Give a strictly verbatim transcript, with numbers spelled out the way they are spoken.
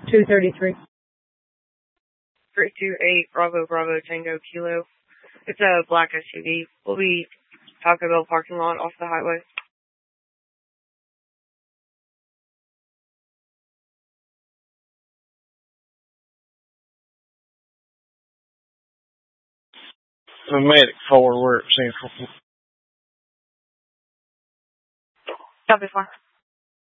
two thirty-three. three two eight Bravo Bravo Tango Kilo. It's a black S U V. We'll be Taco Bell parking lot off the highway. The medic four, we're at Central. Copy four.